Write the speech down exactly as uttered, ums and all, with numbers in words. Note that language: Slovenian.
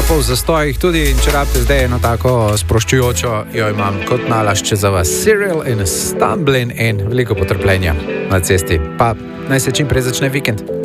pa v zastojih tudi, in če rabite zdaj eno tako sproščujočo, jo imam kot nalašče za vas. Serial in Stumbling in veliko potrpljenja na cesti. Pa naj se čim prej začne vikend.